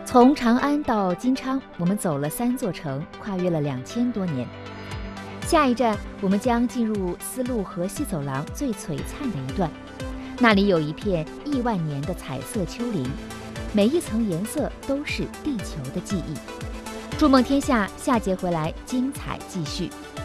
从长安到金昌，我们走了3座城，跨越了2000多年。下一站，我们将进入丝路河西走廊最璀璨的一段，那里有一片亿万年的彩色丘陵，每一层颜色都是地球的记忆。筑梦天下，下节回来精彩继续。